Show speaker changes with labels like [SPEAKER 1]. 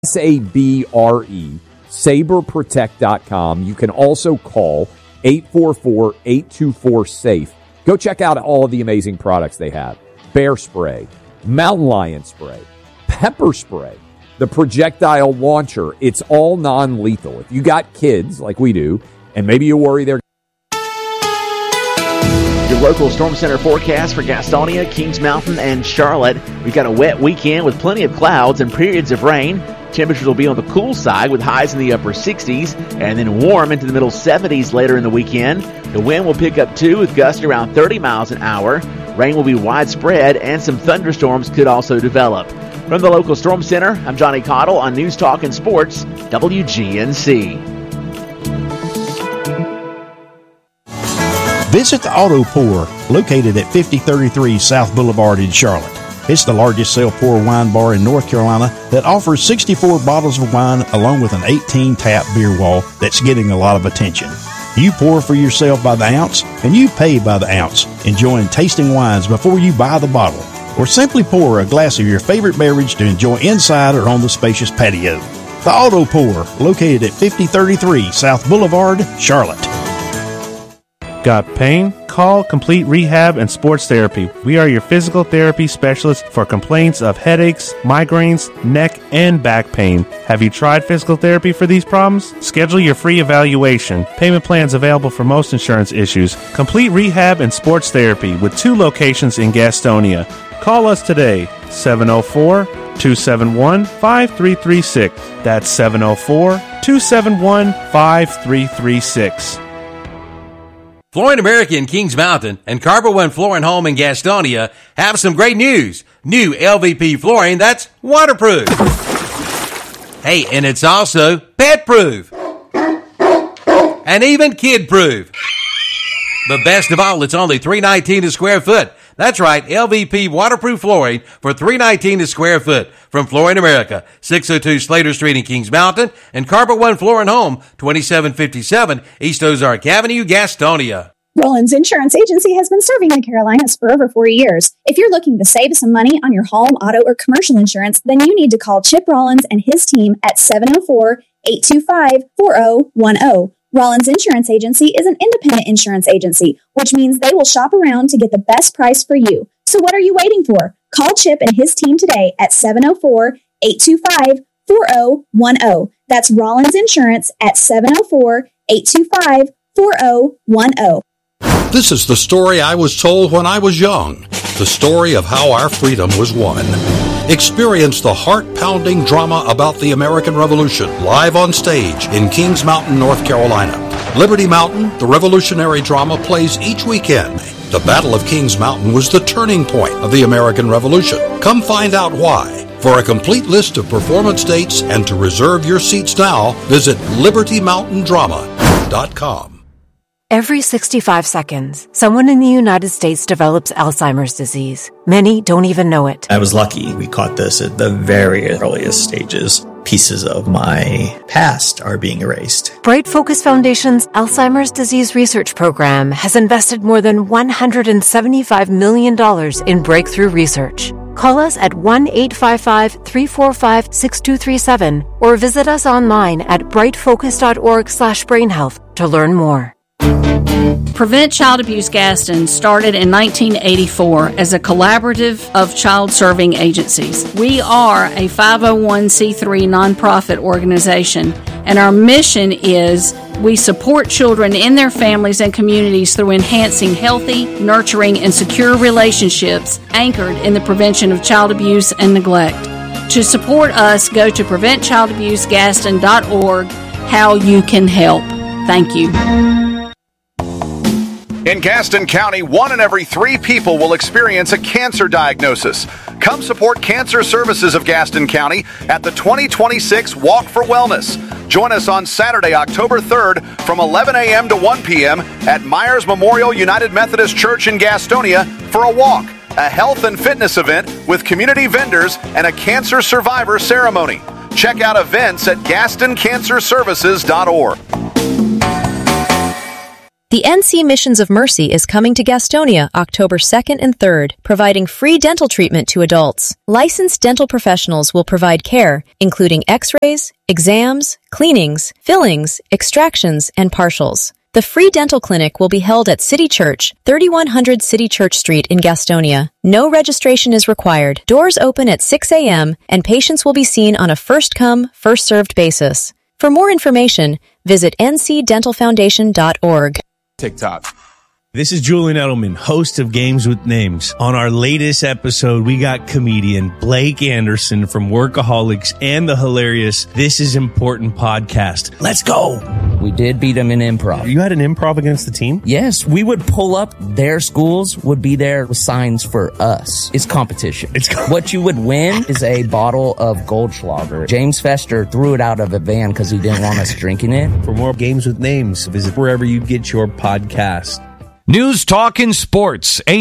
[SPEAKER 1] SABRE, saberprotect.com. You can also call 844-824-SAFE. Go check out all of the amazing products they have. Bear spray, mountain lion spray, pepper spray, the projectile launcher. It's all non-lethal. If you got kids like we do, and maybe you worry they're...
[SPEAKER 2] Your local Storm Center forecast for Gastonia, Kings Mountain, and Charlotte. We've got a wet weekend with plenty of clouds and periods of rain. Temperatures will be on the cool side with highs in the upper 60s and then warm into the middle 70s later in the weekend. The wind will pick up too with gusts around 30 miles an hour. Rain will be widespread and some thunderstorms could also develop. From the local Storm Center, I'm Johnny Cottle on News Talk and Sports, WGNC.
[SPEAKER 3] Visit the Auto Pour, located at 5033 South Boulevard in Charlotte. It's the largest sell-pour wine bar in North Carolina that offers 64 bottles of wine along with an 18-tap beer wall that's getting a lot of attention. You pour for yourself by the ounce, and you pay by the ounce, enjoying tasting wines before you buy the bottle. Or simply pour a glass of your favorite beverage to enjoy inside or on the spacious patio. The Auto Pour, located at 5033 South Boulevard, Charlotte.
[SPEAKER 4] Got pain? Call Complete Rehab and Sports Therapy. We are your physical therapy specialists for complaints of headaches, migraines, neck, and back pain. Have you tried physical therapy for these problems? Schedule your free evaluation. Payment plans available for most insurance issues. Complete Rehab and Sports Therapy with 2 locations in Gastonia. Call us today, 704-271-5336. That's 704-271-5336.
[SPEAKER 5] Flooring America in Kings Mountain and Carver One Flooring Home in Gastonia have some great news. New LVP flooring that's waterproof. Hey, and it's also pet-proof. And even kid-proof. But best of all, it's only $319 a square foot. That's right, LVP waterproof flooring for $319 a square foot from Flooring America, 602 Slater Street in Kings Mountain, and Carpet One Flooring Home, 2757 East Ozark Avenue, Gastonia.
[SPEAKER 6] Rollins Insurance Agency has been serving the Carolinas for over 40 years. If you're looking to save some money on your home, auto, or commercial insurance, then you need to call Chip Rollins and his team at 704-825-4010. Rollins Insurance Agency is an independent insurance agency, which means they will shop around to get the best price for you. So what are you waiting for? Call Chip and his team today at 704-825-4010. That's Rollins Insurance at 704-825-4010.
[SPEAKER 7] This is the story I was told when I was young. The story of how our freedom was won. Experience the heart-pounding drama about the American Revolution live on stage in Kings Mountain, North Carolina. Liberty Mountain, the revolutionary drama, plays each weekend. The Battle of Kings Mountain was the turning point of the American Revolution. Come find out why. For a complete list of performance dates and to reserve your seats now, visit libertymountaindrama.com.
[SPEAKER 8] Every 65 seconds, someone in the United States develops Alzheimer's disease. Many don't even know it.
[SPEAKER 9] I was lucky. We caught this at the very earliest stages. Pieces of my past are being erased.
[SPEAKER 8] Bright Focus Foundation's Alzheimer's Disease Research Program has invested more than $175 million in breakthrough research. Call us at 1-855-345-6237 or visit us online at brightfocus.org/brainhealth to learn more.
[SPEAKER 10] Prevent Child Abuse Gaston started in 1984 as a collaborative of child-serving agencies. We are a 501c3 nonprofit organization, and our mission is we support children in their families and communities through enhancing healthy, nurturing, and secure relationships anchored in the prevention of child abuse and neglect. To support us, go to PreventChildAbuseGaston.org. How you can help. Thank you.
[SPEAKER 11] In Gaston County, 1 in every 3 people will experience a cancer diagnosis. Come support Cancer Services of Gaston County at the 2026 Walk for Wellness. Join us on Saturday, October 3rd from 11 a.m. to 1 p.m. at Myers Memorial United Methodist Church in Gastonia for a walk, a health and fitness event with community vendors, and a cancer survivor ceremony. Check out events at GastonCancerServices.org.
[SPEAKER 12] The NC Missions of Mercy is coming to Gastonia October 2nd and 3rd, providing free dental treatment to adults. Licensed dental professionals will provide care, including x-rays, exams, cleanings, fillings, extractions, and partials. The free dental clinic will be held at City Church, 3100 City Church Street in Gastonia. No registration is required. Doors open at 6 a.m., and patients will be seen on a first-come, first-served basis. For more information, visit ncdentalfoundation.org.
[SPEAKER 13] TikTok. This is Julian Edelman, host of Games with Names. On our latest episode, we got comedian Blake Anderson from Workaholics and the hilarious This Is Important podcast. Let's go!
[SPEAKER 14] We did beat them in improv.
[SPEAKER 13] You had an improv against the team?
[SPEAKER 14] Yes, we would pull up. Their schools would be there with signs for us. It's competition. What you would win is a bottle of Goldschlager. James Fester threw it out of a van because he didn't want us drinking it.
[SPEAKER 13] For more Games with Names, visit wherever you get your podcast.
[SPEAKER 15] News, talk, and sports.